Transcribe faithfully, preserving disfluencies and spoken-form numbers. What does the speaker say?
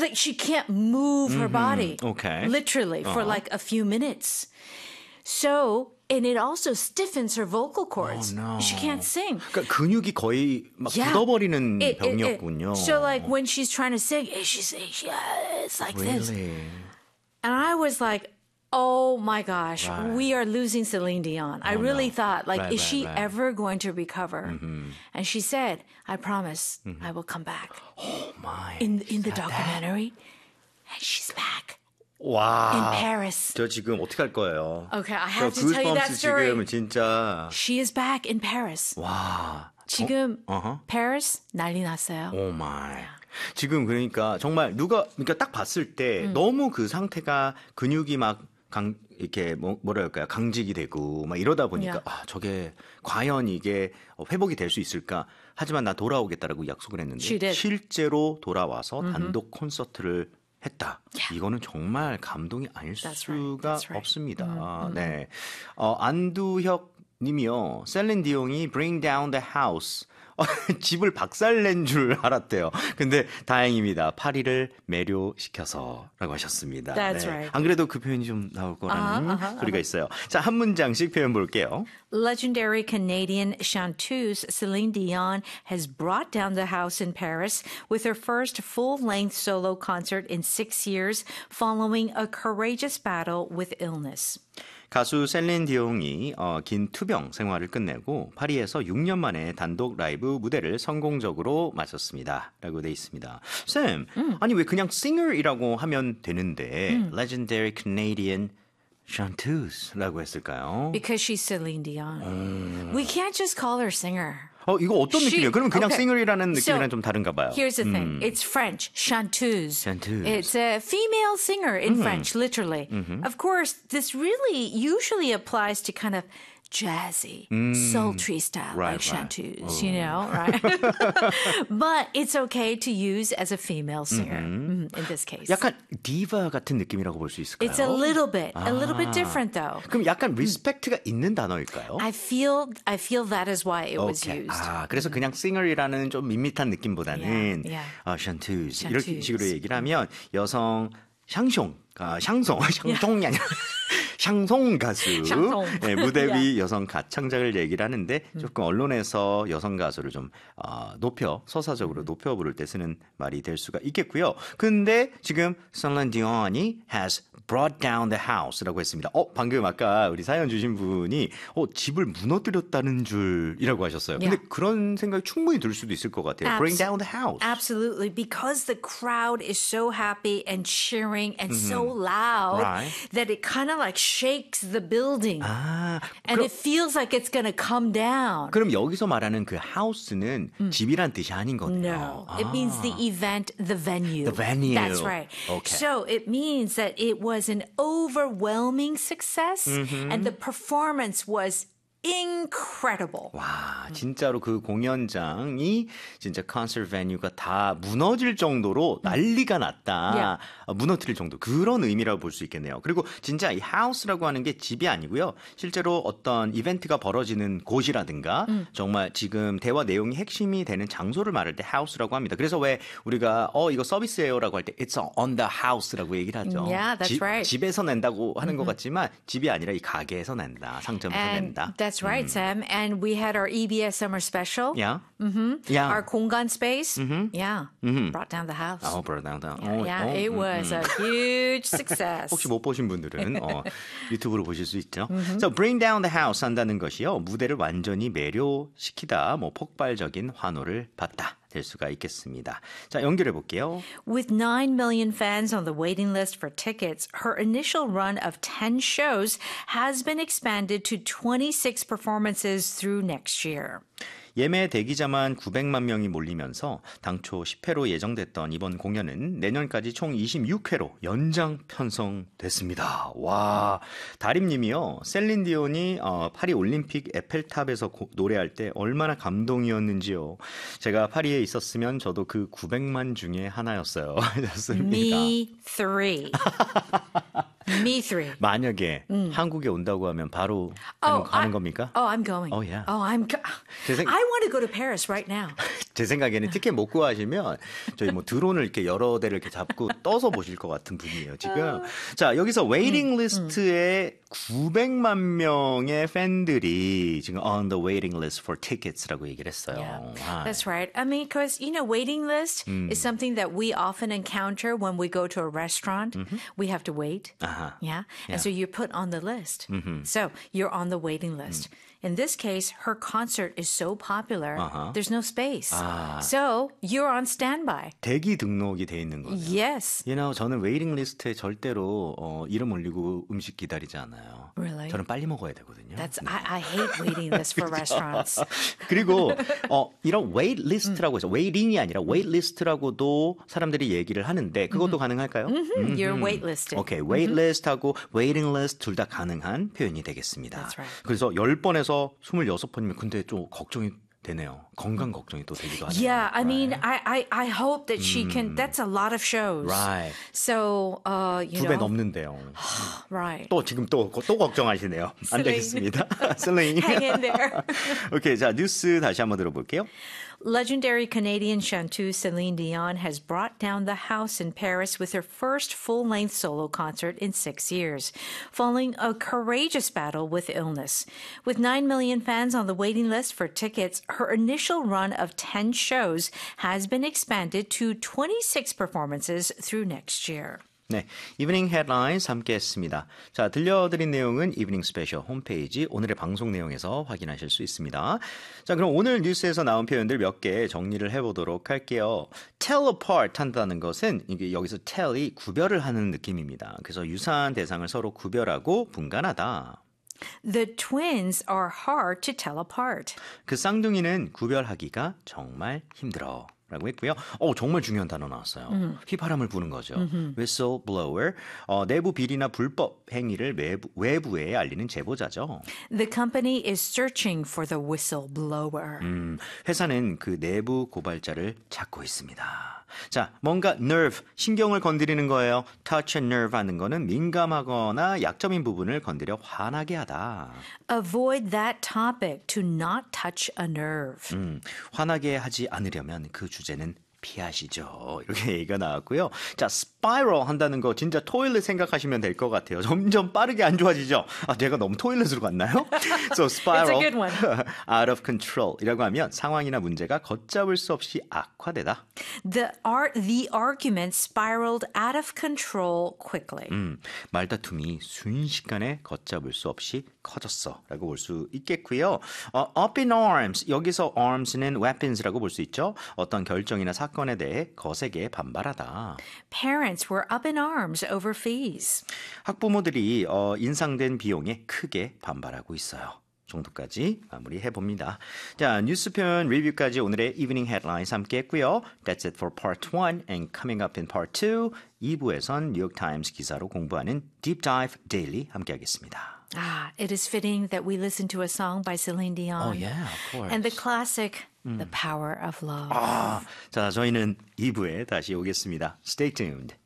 like she can't move her body. Okay. Literally for Uh-huh. like a few minutes. So, and it also stiffens her vocal cords. Oh, no. She can't sing. 그러니까 근육이 거의 막 Yeah. 굳어버리는 It- it- it- 병이었군요. so like when she's trying to sing, she's yeah, it's like this. Really? And I was like, oh my gosh, Right. we are losing Celine Dion. I really no. thought, like, Right, is right, she right. ever going to recover? And she said, I promise I will come back. Oh my. In, in the documentary. And she's back 와. in Paris. 저 지금 어떻게 할 거예요? Okay, I 저 have to tell you that 구스범스 story. 지금 진짜 She is back in Paris. 와. 지금 어허. Paris 난리 났어요. 오 마이. 지금 그러니까 정말 누가 그러니까 딱 봤을 때 음. 너무 그 상태가 근육이 막 강 이렇게 뭐 뭐랄까요 강직이 되고 막 이러다 보니까 Yeah. 아 저게 과연 이게 회복이 될 수 있을까? 하지만 나 돌아오겠다라고 약속을 했는데 She did. 실제로 돌아와서 단독 콘서트를 했다. 이거는 정말 감동이 아닐 That's right. 수가 That's right. 없습니다. 네, 어, 안두혁 님이요. 셀린 디옹이 Bring Down the House. 어, 집을 박살낸 줄 알았대요. 근데 다행입니다. 파리를 매료시켜서라고 하셨습니다. That's right. 안 그래도 그 표현이 좀 나올 거라는 Uh-huh, uh-huh, 소리가 있어요. 자, 한 문장씩 표현 볼게요. Legendary Canadian chanteuse Celine Dion has brought down the house in Paris with her first full-length solo concert in six years following a courageous battle with illness. 가수 셀린 디옹이 어, 긴 투병 생활을 끝내고 파리에서 육 년 만에 단독 라이브 무대를 성공적으로 마쳤습니다. 라고 돼 있습니다. 쌤, 음. 아니 왜 그냥 싱어이라고 하면 되는데 음. Legendary Canadian Chanteuse라고 했을까요? Because she's Celine Dion. We can't just call her singer. 어, 이거 어떤 She- 느낌이에요? 그러면 그냥 okay. 싱어이라는 So, 느낌이랑 좀 다른가 봐요. Here's the thing. It's French, chanteuse. Chanteuse. It's a female singer in French, literally. Of course, this really usually applies to kind of jazzy, sultry style, Right, like right. chanteuse, you know, right? But it's okay to use as a female singer mm, in this case. 약간 디바 같은 느낌이라고 볼 수 있을까요? It's a little bit, a little bit different though. 그럼 약간 리스펙트가 있는 단어일까요? I feel, I feel that is why it was 오케이. used. 아, 그래서 그냥 싱어이라는 좀 밋밋한 느낌보다는 Yeah, yeah. 어, 샨투즈 이렇게 샨투즈. 식으로 얘기를 하면 여성 샹숑, 아, 샹송, 샹송이 아니라 샹송 가수 샹송. 네, 무대 위 여성 가창작을 얘기를 하는데 조금 언론에서 여성 가수를 좀 어, 높여 서사적으로 높여 부를 때 쓰는 말이 될 수가 있겠고요. 근데 지금 셀린 디온이 has brought down the house라고 했습니다. 어, 방금 아까 우리 사연 주신 분이 어, 집을 무너뜨렸다는 줄이라고 하셨어요. 근데 Yeah. 그런 생각이 충분히 들 수도 있을 것 같아요. Abs- Bring down the house. Absolutely, because the crowd is so happy and cheering and so loud Right. that it kind of like shakes the building. 아, and 그럼, it feels like it's going to come down. 그럼 여기서 말하는 그 house는 집이란 뜻이 아닌 거네요. No, it means the event, the venue. The venue. That's right. Okay. So it means that it was an overwhelming success and the performance was incredible. 와, 진짜로 그 공연장이 진짜 콘서트 베뉴가 다 무너질 정도로 난리가 났다. Yeah. 어, 무너뜨릴 정도. 그런 의미라고 볼 수 있겠네요. 그리고 진짜 이 하우스라고 하는 게 집이 아니고요. 실제로 어떤 이벤트가 벌어지는 곳이라든가 정말 지금 대화 내용이 핵심이 되는 장소를 말할 때 하우스라고 합니다. 그래서 왜 우리가 어 이거 서비스예요라고 할 때 it's on the house라고 얘기를 하죠. Yeah, that's 집, right. 집에서 낸다고 하는 것 같지만 집이 아니라 이 가게에서 낸다. 상점에서 And 낸다. that's right, Sam. And we had our E B S summer special. Yeah. Mm-hmm. Yeah. Our 공간 space. Yeah. Brought down the house. 어, 브라다운다. Yeah, it was a huge success. 혹시 못 보신 분들은 어, 유튜브로 보실 수 있죠. So bring down the house 한다는 것이요. 무대를 완전히 매료시키다, 뭐 폭발적인 환호를 받다 될 수가 있겠습니다. 자, 연결해 볼게요. With nine million fans on the waiting list for tickets, her initial run of ten shows has been expanded to twenty-six performances through next year. 예매 대기자만 구백만 명이 몰리면서 당초 십 회로 예정됐던 이번 공연은 내년까지 총 이십육 회로 연장 편성됐습니다. 와, 다림님이요. 셀린 디온이 어, 파리 올림픽 에펠탑에서 고, 노래할 때 얼마나 감동이었는지요. 제가 파리에 있었으면 저도 그 구백만 중에 하나였어요. 좋습니다. Me three. Me three. 만약에 한국에 온다고 하면 바로 가는, Oh, 가는 I- 겁니까? Oh, I'm going. Oh, yeah. Oh, I'm. Go- 제 생- I want to go to Paris right now. 제 생각에는 티켓 못 구하시면 저희 뭐 드론을 이렇게 여러 대를 이렇게 잡고 떠서 보실 것 같은 분이에요, 지금. 자, 여기서 웨이팅 리스트에 구백만 명의 팬들이 지금 on the waiting list for tickets라고 얘기를 했어요. Yeah, that's right. I mean, because, you know, waiting list is something that we often encounter when we go to a restaurant. Mm-hmm. We have to wait. Uh-huh. Yeah. Yeah. And so you're put on the list. Mm-hmm. So you're on the waiting list. Mm. In this case, her concert is so popular, uh-huh. there's no space. 아. So you're on standby. 대기 등록이 돼 있는 거예요. Yes. You know, 저는 웨이팅 리스트에 절대로 어, 이름 올리고 음식 기다리지 않아요. Really? 저는 빨리 먹어야 되거든요. That's 네. I, I hate waiting lists for restaurants. 그리고 어, 이런 wait list라고 해서 웨이팅이 아니라 wait list라고도 사람들이 얘기를 하는데 그것도 mm-hmm. 가능할까요? Mm-hmm. You're wait listed. 오케이, wait mm-hmm. list하고 waiting list 둘 다 가능한 표현이 되겠습니다. That's right. 그래서 열 번에서 스물여섯 번이면 근데 좀 걱정이 되네요. 건강 걱정이 또 되기도 하네요. Yeah, I right? mean, I, I, I hope that she 음. can. That's a lot of shows. Right. So, uh, you 두 배 know. 넘는데요. Right. 또 지금 또, 또 걱정하시네요. 안 되겠습니다. 슬링. Hang in there. 오케이, 자 뉴스 다시 한번 들어볼게요. Legendary Canadian chanteuse Celine Dion has brought down the house in Paris with her first full-length solo concert in six years, following a courageous battle with illness. With nine million fans on the waiting list for tickets, her initial run of ten shows has been expanded to twenty-six performances through next year. 네, 이브닝 헤드라인스 함께 했습니다. 자, 들려드린 내용은 이브닝 스페셜 홈페이지 오늘의 방송 내용에서 확인하실 수 있습니다. 자, 그럼 오늘 뉴스에서 나온 표현들 몇 개 정리를 해보도록 할게요. tell apart 한다는 것은 이게 여기서 tell이 구별을 하는 느낌입니다. 그래서 유사한 대상을 서로 구별하고 분간하다. The twins are hard to tell apart. 그 쌍둥이는 구별하기가 정말 힘들어. 라고 했고요. 어, 정말 중요한 단어 나왔어요. 음. 휘바람을 부는 거죠. 음흠. whistleblower. 어, 내부 비리나 불법 행위를 외부, 외부에 알리는 제보자죠. The company is searching for the whistleblower. 음, 회사는 그 내부 고발자를 찾고 있습니다. 자, 뭔가 nerve, 신경을 건드리는 거예요. touch a nerve 하는 거는 민감하거나 약점인 부분을 건드려 화나게 하다. Avoid that topic to not touch a nerve. 음, 화나게 하지 않으려면 그 주제는 피하시죠. 이렇게 얘기가 나왔고요. 자, spiral 한다는 거 진짜 토일렛 생각하시면 될 것 같아요. 점점 빠르게 안 좋아지죠. 아, 내가 너무 토일렛으로 갔나요? So spiral It's a good one. out of control 이라고 하면 상황이나 문제가 걷잡을 수 없이 악화되다. The art, the argument spiraled out of control quickly. 음, 말다툼이 순식간에 걷잡을 수 없이 커졌어 라고 볼 수 있겠고요. 어, up in arms, 여기서 arms는 weapons라고 볼 수 있죠. 어떤 결정이나 사건에 대해 거세게 반발하다. Parents were up in arms over fees. 학부모들이 어, 인상된 비용에 크게 반발하고 있어요. 정도까지 마무리해봅니다. 자, 뉴스 표현 리뷰까지 오늘의 Evening Headlines 함께 했고요. That's it for part one and coming up in part two. 이 부에선 뉴욕타임스 기사로 공부하는 Deep Dive Daily 함께 하겠습니다. Ah, it is fitting that we listen to a song by Celine Dion. Oh, yeah, of course. And the classic, mm. The Power of Love. 아, 자, 저희는 이 부에 다시 오겠습니다. Stay tuned.